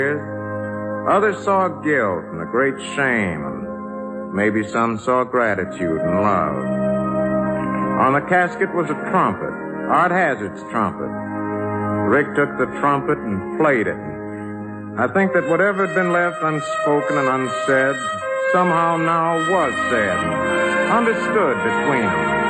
Others saw guilt and a great shame, and maybe some saw gratitude and love. On the casket was a trumpet, Art Hazard's trumpet. Rick took the trumpet and played it. I think that whatever had been left unspoken and unsaid somehow now was said, understood between them.